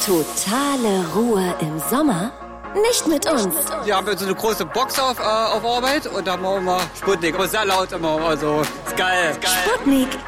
Totale Ruhe im Sommer? Nicht mit uns. Wir haben so eine große Box auf Arbeit und da machen wir Sputnik. Aber sehr laut immer, also ist geil. Sputnik